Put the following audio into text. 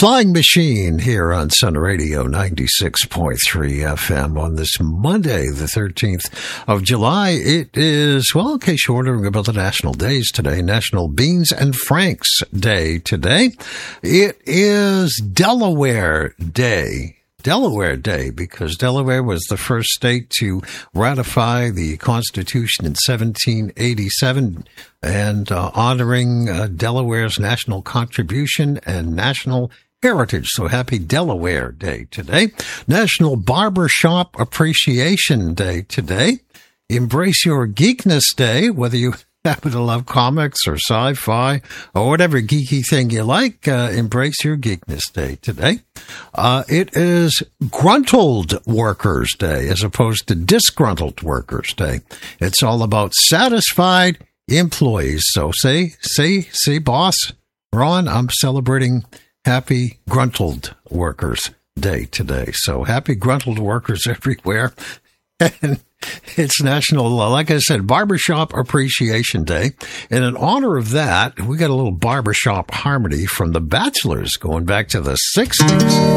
Flying Machine here on Sun Radio 96.3 FM on this Monday, the 13th of July. It is, well, in case you're wondering about the national days today, National Beans and Franks Day today. It is Delaware Day. Delaware Day, because Delaware was the first state to ratify the Constitution in 1787 and honoring Delaware's national contribution and national heritage. So happy Delaware Day today. National Barbershop Appreciation Day today. Embrace Your Geekness Day, whether you happen to love comics or sci-fi or whatever geeky thing you like. Embrace Your Geekness Day today. It is Gruntled Workers Day as opposed to Disgruntled Workers Day. It's all about satisfied employees. So say, boss, Ron, I'm celebrating Happy Gruntled Workers Day today. So happy Gruntled Workers everywhere. And it's National, like I said, Barbershop Appreciation Day. And in honor of that, we got a little barbershop harmony from the Bachelors going back to the 60s.